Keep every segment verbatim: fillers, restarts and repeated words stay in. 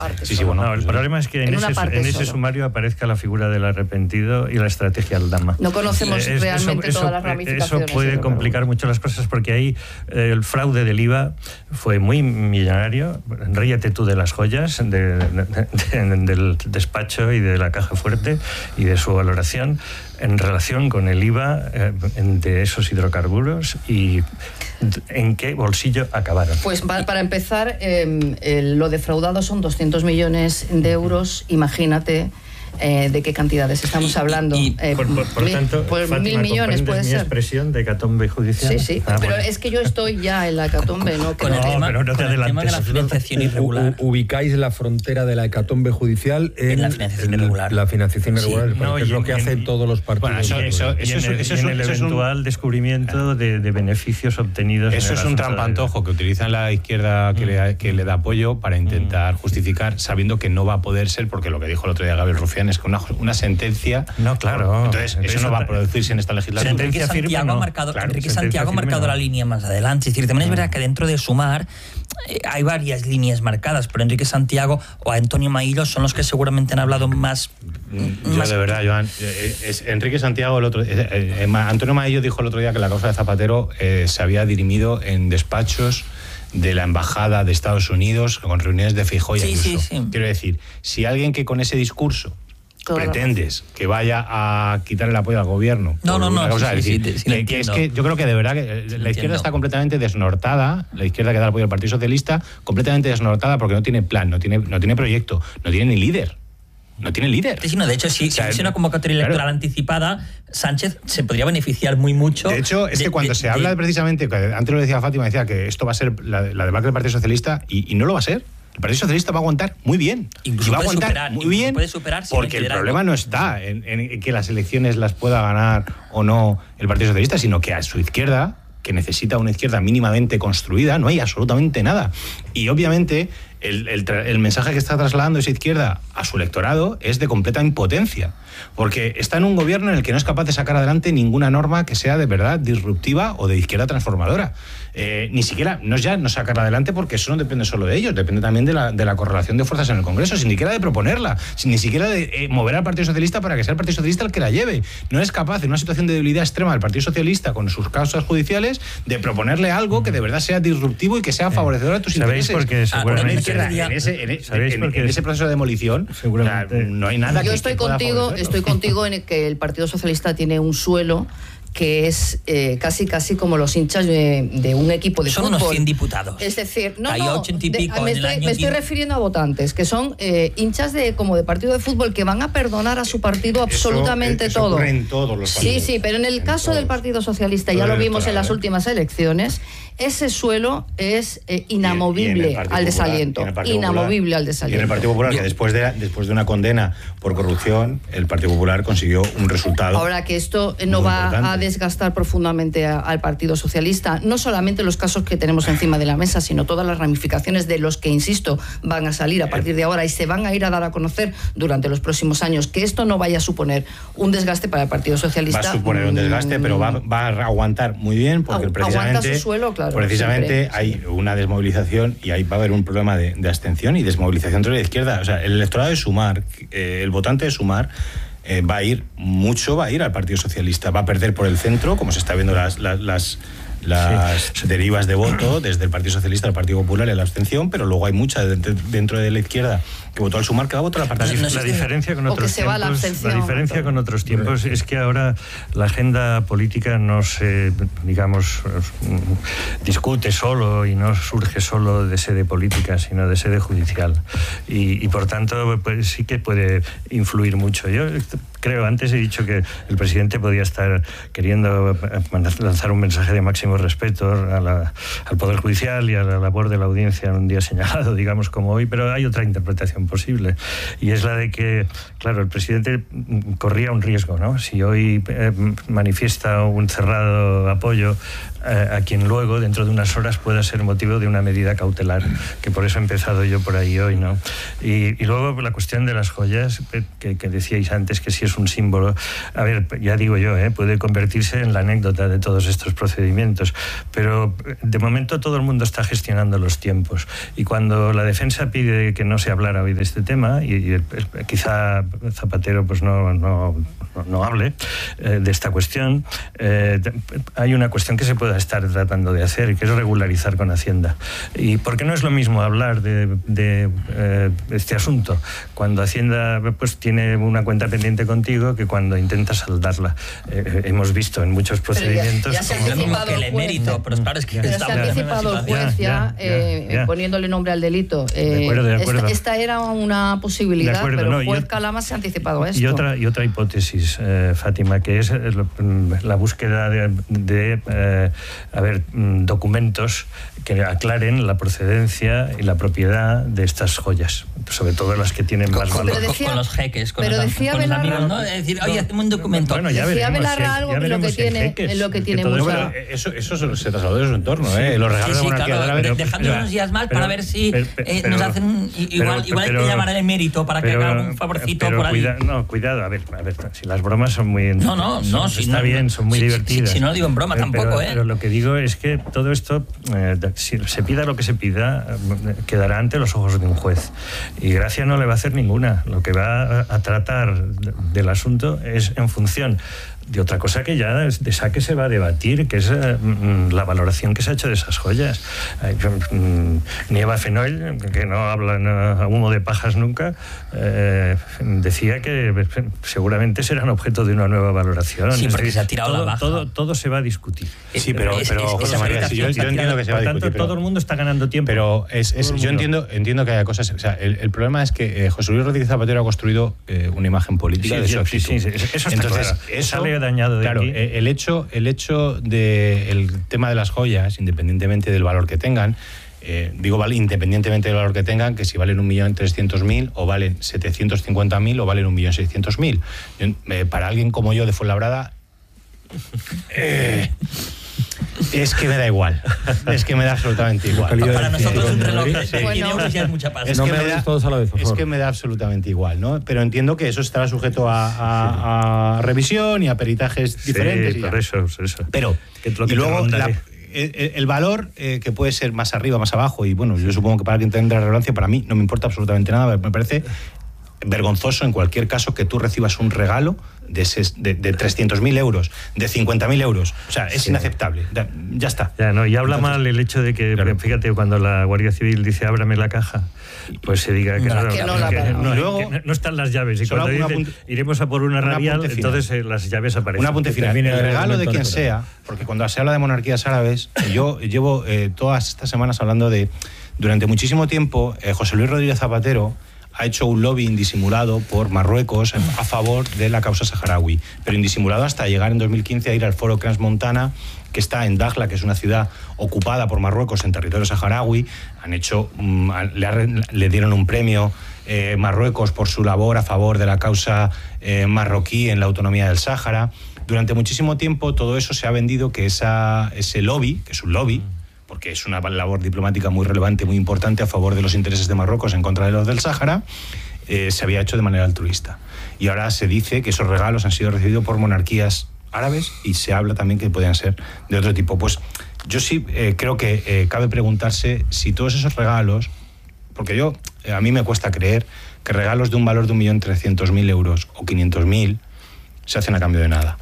Sí, sí, bueno, no, el problema es que en, en, ese, en ese sumario aparezca la figura del arrepentido y la estrategia Aldama. No conocemos eh, realmente eso, todas eso, las ramificaciones. Eso puede complicar mucho las cosas porque ahí eh, el fraude del I V A fue muy millonario. Ríete tú de las joyas, de, de, de, del despacho y de la caja fuerte y de su valoración en relación con el I V A eh, de esos hidrocarburos y en qué bolsillo acabaron. Pues para, para empezar, eh, eh, lo defraudado son doscientos millones de euros, imagínate eh, de qué cantidades estamos hablando. Y, y, eh, por, por, por lo tanto, pues Fátima, mil millones puede mi ser. expresión de hecatombe judicial. Sí, sí, ah, pero bueno. Es que yo estoy ya en la hecatombe, ¿no? Con el, no, tema, pero no te con el tema de la financiación irregular. U, ubicáis la frontera de la hecatombe judicial en, en la financiación irregular. La financiación irregular, sí, no, es lo que en, hacen todos los partidos. Bueno, eso, eso, eso, eso, eso, eso en el, eso eventual un, descubrimiento de, de beneficios obtenidos. Eso es un trampantojo que utilizan la izquierda que, mm. le, que le da apoyo para intentar mm. justificar, sabiendo que no va a poder ser, porque lo que dijo el otro día Gabriel Rufián es que una, una sentencia... No, claro. Entonces, eso, eso no va a producirse en esta legislatura. Enrique Santiago no. ha marcado, claro, Enrique Santiago ha marcado no. la línea más adelante. Es decir, también es verdad que dentro de Sumar eh, hay varias líneas marcadas, pero Enrique Santiago o Antonio Maillo son los que seguramente han hablado más... Yo más... de verdad, Joan, es Enrique Santiago, el otro, eh, eh, Antonio Maillo dijo el otro día que la causa de Zapatero eh, se había dirimido en despachos de la embajada de Estados Unidos con reuniones de Feijóo y sí, Ayuso. Sí, sí. Quiero decir, si alguien que con ese discurso Claro. pretendes que vaya a quitar el apoyo al gobierno no no no causa, sí, es decir, sí, sí, que, que es que yo creo que de verdad que sí, la izquierda entiendo. está completamente desnortada, la izquierda que da apoyo al Partido Socialista completamente desnortada porque no tiene plan, no tiene no tiene proyecto, no tiene ni líder. No tiene líder. Sí, no, de hecho, si, o sea, si hubiese una convocatoria electoral claro. anticipada, Sánchez se podría beneficiar muy mucho. De hecho, es de, que cuando de, se habla de, precisamente, antes lo decía Fátima, decía que esto va a ser la, la debacle del Partido Socialista y, y no lo va a ser. El Partido Socialista va a aguantar muy bien. Incluso y va a puede aguantar superar, muy bien puede superar si porque el problema no está en, en que las elecciones las pueda ganar o no el Partido Socialista, sino que a su izquierda, que necesita una izquierda mínimamente construida, no hay absolutamente nada. Y obviamente el, el, el mensaje que está trasladando esa izquierda a su electorado es de completa impotencia, porque está en un gobierno en el que no es capaz de sacar adelante ninguna norma que sea de verdad disruptiva o de izquierda transformadora. Eh, ni siquiera, no es ya no sacar adelante porque eso no depende solo de ellos, depende también de la, de la correlación de fuerzas en el Congreso, sin ni siquiera de proponerla, sin ni siquiera de eh, mover al Partido Socialista para que sea el Partido Socialista el que la lleve. No es capaz, en una situación de debilidad extrema del Partido Socialista con sus causas judiciales, de proponerle algo que de verdad sea disruptivo y que sea favorecedor a tus ¿Sabéis intereses. Porque seguramente ah, en, ese, en, en, en ese proceso de demolición seguramente no hay nada. Yo que, estoy que pueda contigo, estoy contigo en el que el Partido Socialista tiene un suelo que es eh, casi casi como los hinchas de, de un equipo de son fútbol. Son unos cien diputados. Es decir, no, hay no, ochenta y pico de, me, en estoy, el año me estoy refiriendo a votantes, que son eh, hinchas de como de partido de fútbol que van a perdonar a su partido absolutamente eso, eso todo. Ocurre en todos los partidos. Sí, sí, pero en el en caso todos. del Partido Socialista, ya lo vimos en las ¿eh? últimas elecciones, ese suelo es eh, inamovible y en, y en al desaliento. Inamovible Popular, al desaliento. Y en el Partido Popular, que después de, después de una condena por corrupción, el Partido Popular consiguió un resultado. Ahora que esto no va importante. a desgastar profundamente a, al Partido Socialista, no solamente los casos que tenemos encima de la mesa, sino todas las ramificaciones de los que, insisto, van a salir a partir de ahora y se van a ir a dar a conocer durante los próximos años, que esto no vaya a suponer un desgaste para el Partido Socialista. Va a suponer un desgaste, pero va, va a aguantar muy bien, porque Agu precisamente, su suelo, claro, precisamente hay una desmovilización y ahí va a haber un problema de, de abstención y desmovilización entre la izquierda. O sea, el electorado de Sumar, eh, el votante de Sumar, Eh, va a ir, mucho va a ir al Partido Socialista, va a perder por el centro, como se está viendo las, las, las, las sí. derivas de voto desde el Partido Socialista al Partido Popular y la abstención, pero luego hay mucha dentro, dentro de la izquierda que votó al Sumar que va a votar al Partido Socialista. La, la diferencia con otros tiempos, la, la diferencia con otros tiempos es que ahora la agenda política no se, digamos, discute solo y no surge solo de sede política, sino de sede judicial. Y, y por tanto, pues, sí que puede influir mucho. Yo creo, antes he dicho que el presidente podía estar queriendo lanzar un mensaje de máximo respeto a la, al Poder Judicial y a la labor de la audiencia en un día señalado, digamos, como hoy, pero hay otra interpretación posible, y es la de que, claro, el presidente corría un riesgo, ¿no? Si hoy eh, manifiesta un cerrado apoyo eh, a quien luego, dentro de unas horas, pueda ser motivo de una medida cautelar, que por eso he empezado yo por ahí hoy, ¿no? Y, y luego la cuestión de las joyas, que, que decíais antes, que si es es un símbolo. A ver, ya digo yo, ¿eh? puede convertirse en la anécdota de todos estos procedimientos, pero de momento todo el mundo está gestionando los tiempos, y cuando la defensa pide que no se hablara hoy de este tema, y, y quizá Zapatero pues no, no, no, no hable eh, de esta cuestión, eh, hay una cuestión que se pueda estar tratando de hacer, que es regularizar con Hacienda. ¿Y por qué no es lo mismo hablar de, de eh, este asunto cuando Hacienda pues tiene una cuenta pendiente contigo que cuando intentas saldarla? Eh, hemos visto en muchos procedimientos... Ya, ya se ha anticipado el emérito, pero claro, es que pero se ha anticipado el juez ya, ya, eh, ya, ya. poniéndole nombre al delito. Eh, de acuerdo, de acuerdo. Esta, esta era una posibilidad, acuerdo, pero no, el juez yo, Calama se ha anticipado a esto. Y otra, y otra hipótesis, eh, Fátima, que es la búsqueda de, de eh, a ver, documentos que aclaren la procedencia y la propiedad de estas joyas, sobre todo las que tienen más con, valor. Decía, con los jeques, con, pero los, decía con los Belarra, amigos, ¿no? Es decir, oye, hacemos un documento. Bueno, ya decía veremos, Belarra algo en lo que tiene, en lo que tiene mucha... Bueno, eso, eso se trasladó de su entorno, sí. ¿eh? Los regalos sí, sí, de monarquía claro, de la dejando unos días más pero, para ver si pero, eh, pero, nos hacen... Igual, pero, igual hay que llamar al emérito para pero, que haga un favorcito pero por ahí. Cuida, no, cuidado, a ver, a ver, si las bromas son muy... No, no, son, no. Si si está no, bien, son muy si, divertidas. Si, si no lo digo en broma pero, tampoco, pero, ¿eh? Pero lo que digo es que todo esto, eh, si se pida lo que se pida, quedará ante los ojos de un juez. Y Gracia no le va a hacer ninguna. Lo que va a, a tratar del asunto es en función de otra cosa que ya de saque se va a debatir, que es eh, la valoración que se ha hecho de esas joyas. Eh, Nieva Fenoll, que no habla a humo de pajas nunca, eh, decía que seguramente serán objeto de una nueva valoración. Sí, es porque decir, se ha tirado todo, la baja. Todo, todo se va a discutir. Sí, pero, es, pero es, José María, si yo, yo entiendo que se va a discutir. Por tanto, pero, todo el mundo está ganando tiempo. Pero es, es, yo entiendo, entiendo que haya cosas... O sea, el, el problema es que eh, José Luis Rodríguez Zapatero ha construido eh, una imagen política sí, de sí, su actitud. Sí, sí, sí, eso está Entonces, claro. eso sale dañado de claro, aquí. El hecho, el hecho del tema de las joyas, independientemente del valor que tengan, eh, digo, vale, independientemente del valor que tengan, que si valen un millón trescientos mil, o valen setecientos cincuenta mil, o valen un millón seiscientos mil. Eh, para alguien como yo de Fuenlabrada, eh, es que me da igual. Es que me da absolutamente igual. Para nosotros un reloj de sí. cien euros ya es mucha pasta. Es, no que me me da, todos a la vez, por es favor. que me da absolutamente igual, ¿no? Pero entiendo que eso estará sujeto a, a, a revisión y a peritajes sí, diferentes. Por eso, por eso. Pero, que lo que y luego, la, el, el, el valor eh, que puede ser más arriba, más abajo, y bueno, yo supongo que para quien tendrá relevancia, para mí no me importa absolutamente nada, me parece vergonzoso en cualquier caso que tú recibas un regalo de, de, de trescientos mil euros, de cincuenta mil euros. O sea, es sí. inaceptable. Ya, ya está. Ya, no, y habla Entonces, mal el hecho de que, claro. fíjate, cuando la Guardia Civil dice ábrame la caja, pues se diga que no, no, que no, que, que, no, luego, que no, no están las llaves. Y cuando dicen, punte, iremos a por una, una radial, entonces eh, las llaves aparecen. Un apunte final. El regalo de quien sea, porque cuando se habla de monarquías árabes, yo llevo eh, todas estas semanas hablando de, durante muchísimo tiempo, eh, José Luis Rodríguez Zapatero ha hecho un lobby indisimulado por Marruecos a favor de la causa saharaui, pero indisimulado hasta llegar en dos mil quince a ir al foro Crans-Montana, que está en Dakhla, que es una ciudad ocupada por Marruecos en territorio saharaui. Han hecho, um, le, le dieron un premio eh, Marruecos por su labor a favor de la causa eh, marroquí en la autonomía del Sáhara. Durante muchísimo tiempo todo eso se ha vendido que esa, ese lobby, que es un lobby, porque es una labor diplomática muy relevante, muy importante a favor de los intereses de Marruecos en contra de los del Sáhara, eh, se había hecho de manera altruista. Y ahora se dice que esos regalos han sido recibidos por monarquías árabes y se habla también que podían ser de otro tipo. Pues yo sí eh, creo que eh, cabe preguntarse si todos esos regalos, porque yo, eh, a mí me cuesta creer que regalos de un valor de un millón trescientos mil euros o quinientos mil se hacen a cambio de nada.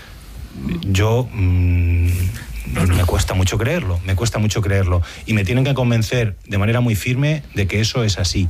Yo... Mmm, me cuesta mucho creerlo, me cuesta mucho creerlo. Y me tienen que convencer de manera muy firme de que eso es así.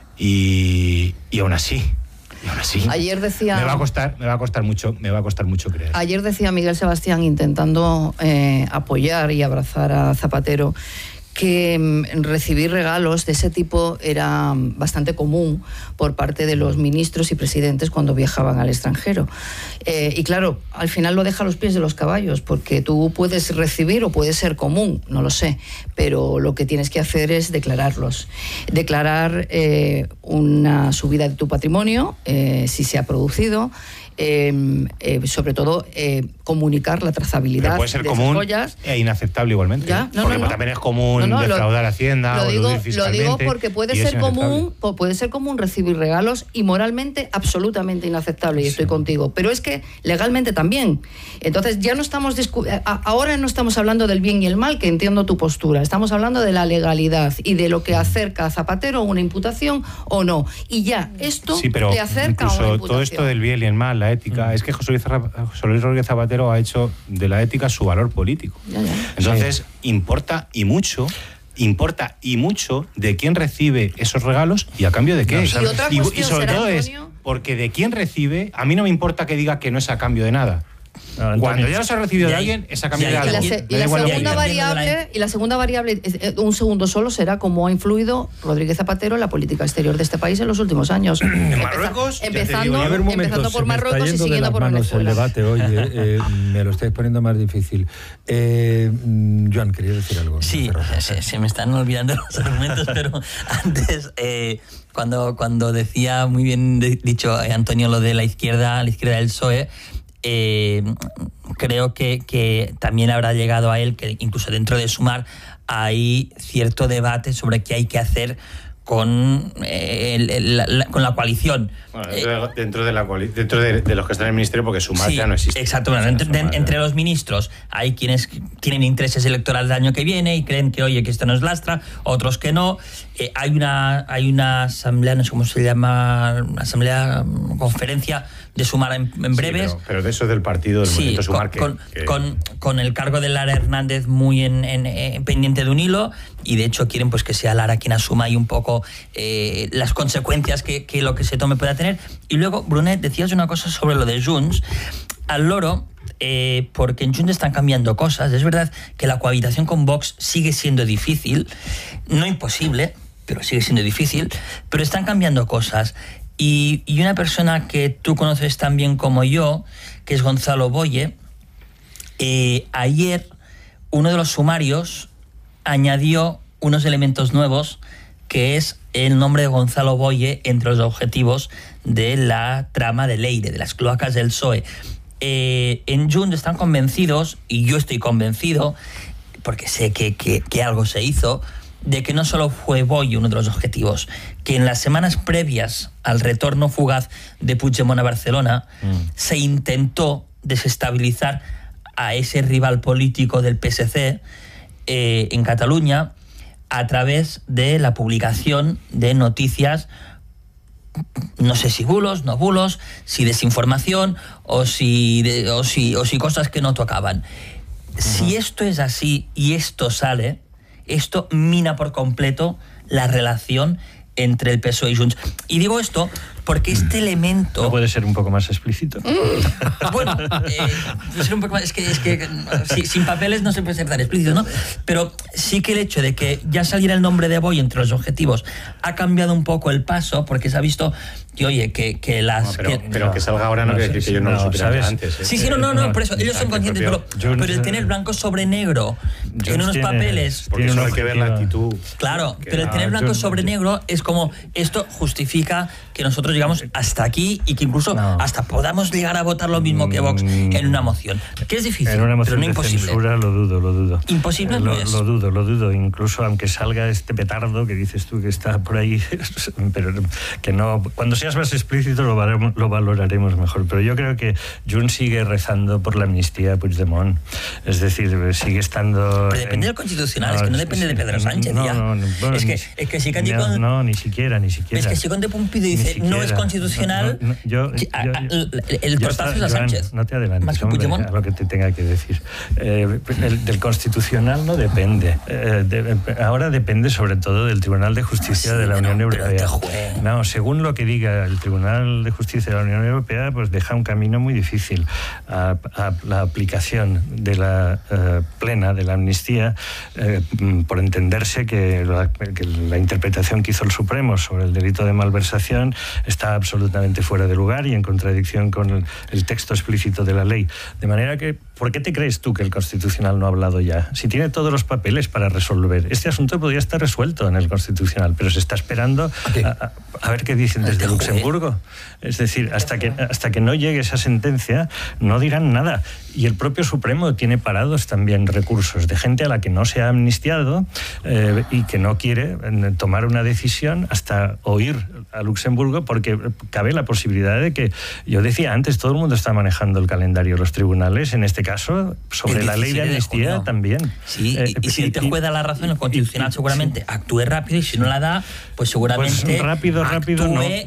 Y, y aún así, y aún así, ayer decía, me va a costar, me va a costar mucho, me va a costar mucho creer. Ayer decía Miguel Sebastián, intentando eh, apoyar y abrazar a Zapatero, que recibir regalos de ese tipo era bastante común por parte de los ministros y presidentes cuando viajaban al extranjero. Eh, y claro, al final lo deja a los pies de los caballos, porque tú puedes recibir o puede ser común, no lo sé, pero lo que tienes que hacer es declararlos. Declarar eh, una subida de tu patrimonio, eh, si se ha producido, eh, eh, sobre todo eh, comunicar la trazabilidad pero puede ser de común esas joyas. E inaceptable igualmente. ¿Ya? No, porque no, no. también es común no, no, defraudar lo, Hacienda lo o digo, eludir fiscalmente. Lo digo porque puede ser común, puede ser común recibir regalos y moralmente absolutamente inaceptable, y estoy sí. contigo. Pero es que legalmente también. Entonces ya no estamos discu- ahora no estamos hablando del bien y el mal, que entiendo tu postura. Estamos hablando de la legalidad y de lo que acerca a Zapatero una imputación o no. Y ya, esto sí, pero le acerca a una imputación. Todo esto del bien y el mal, la ética, mm. es que José Luis, José Luis Rodríguez Zapatero ha hecho de la ética su valor político. Ya, ya. Entonces, sí. importa y mucho, importa y mucho de quién recibe esos regalos y a cambio de qué. No, y, otra y, cuestión, y sobre será, todo Antonio? Es porque de quién recibe, a mí no me importa que diga que no es a cambio de nada. No, Cuando ya los ha recibido de alguien, es a cambio de algo. Y la, se, y la segunda variable, y la segunda variable, un segundo solo, será cómo ha influido Rodríguez Zapatero en la política exterior de este país en los últimos años. En Marruecos, empezando, digo, momento, empezando por Marruecos y siguiendo por Venezuela. El debate hoy eh, eh, me lo estáis poniendo más difícil. Eh, Joan, quería decir algo. Sí, se, se me están olvidando los argumentos, pero antes, eh, cuando, cuando decía muy bien dicho Antonio lo de la izquierda, la izquierda del P S O E, Eh, creo que, que también habrá llegado a él que incluso dentro de Sumar hay cierto debate sobre qué hay que hacer con, eh, el, el, la, con la coalición. Bueno, dentro, dentro, de, la coalición, dentro de, de los que están en el ministerio, porque Sumar sí, ya no existe. Exacto, bueno, entre, de, entre los ministros hay quienes tienen intereses electorales del año que viene y creen que, oye, que esto nos lastra, otros que no. Eh, hay, una, hay una asamblea, no sé cómo se llama, una asamblea, conferencia de Sumar en, en breves. Sí, pero, pero de eso del partido, del sí, movimiento Sumar. Con, que, que... Con, con el cargo de Lara Hernández muy en, en, en pendiente de un hilo, y de hecho quieren pues que sea Lara quien asuma ahí un poco eh, las consecuencias que, que lo que se tome pueda tener. Y luego, Brunet, decías una cosa sobre lo de Junts. Al loro, eh, porque en Junts están cambiando cosas. Es verdad que la cohabitación con Vox sigue siendo difícil, no imposible, pero sigue siendo difícil, pero están cambiando cosas. Y, y una persona que tú conoces tan bien como yo, que es Gonzalo Boye, eh, ayer uno de los sumarios añadió unos elementos nuevos, que es el nombre de Gonzalo Boye entre los objetivos de la trama de Leire, de las cloacas del P S O E. Eh, en Junts están convencidos, y yo estoy convencido, porque sé que, que, que algo se hizo, de que no solo fue Boye uno de los objetivos, que en las semanas previas al retorno fugaz de Puigdemont a Barcelona mm. se intentó desestabilizar a ese rival político del P S C eh, en Cataluña a través de la publicación de noticias, no sé si bulos, no bulos, si desinformación o si, de, o si, o si cosas que no tocaban. Uh-huh. Si esto es así y esto sale, esto mina por completo la relación entre el P S O E y Junts. Y digo esto porque este elemento... ¿No puede ser un poco más explícito? Mm, bueno, eh, ser un poco más, es que, es que sí, sin papeles no se puede ser tan explícito, ¿no? Pero sí que el hecho de que ya saliera el nombre de Boye entre los objetivos ha cambiado un poco el paso, porque se ha visto que, oye, que, que las... No, pero, que, pero no, que salga ahora no, no quiere decir que yo no, no lo supiera antes. ¿eh? Sí, sí, no, no, no, por eso, ellos son conscientes, pero, pero el tener blanco sobre negro Jones en unos tiene, papeles... Porque eso hay que ver la actitud. Claro, pero el tener blanco Jones, sobre negro es como, esto justifica que nosotros llegamos hasta aquí y que incluso no. hasta podamos llegar a votar lo mismo que Vox en una moción. Que es difícil, en una moción pero no imposible. De censura lo dudo, lo dudo. Imposible eh, no lo, es. Lo dudo, lo dudo. Incluso aunque salga este petardo que dices tú que está por ahí, pero que no... Cuando seas más explícito lo, valoramos, lo valoraremos mejor. Pero yo creo que Junts sigue rezando por la amnistía a Puigdemont. Es decir, sigue estando... Pero depende en, del Constitucional, no, es que no depende sí, de Pedro Sánchez no, ya. No, no, bueno, es que, ni, es que si Candy no, con... no, ni siquiera, ni siquiera. Es que si Conde Pumpido dice no es constitucional, no, no, yo, yo, a, a, el, el tortazo es a Sánchez. No te adelantes, hombre, a lo que te tenga que decir. Eh, el, del Constitucional no depende. Eh, de, ahora depende sobre todo del Tribunal de Justicia sí, de la Unión no, Europea. No, según lo que diga el Tribunal de Justicia de la Unión Europea, pues deja un camino muy difícil a, a la aplicación de la uh, plena de la amnistía, eh, por entenderse que la, que la interpretación que hizo el Supremo sobre el delito de malversación está absolutamente fuera de lugar y en contradicción con el, el texto explícito de la ley. De manera que, ¿por qué te crees tú que el Constitucional no ha hablado ya? Si tiene todos los papeles para resolver. Este asunto podría estar resuelto en el Constitucional, pero se está esperando a, a ver qué dicen desde Luxemburgo. Es decir, hasta que, hasta que no llegue esa sentencia, no dirán nada. Y el propio Supremo tiene parados también recursos de gente a la que no se ha amnistiado eh, y que no quiere tomar una decisión hasta oír a Luxemburgo, porque cabe la posibilidad de que, yo decía antes, todo el mundo está manejando el calendario de los tribunales, en este caso, sobre la ley de amnistía de también. Sí, eh, y, y si y, el juez da la razón, el Constitucional y, seguramente sí. actúe rápido, y si no la da, pues seguramente pues rápido, rápido actúe no.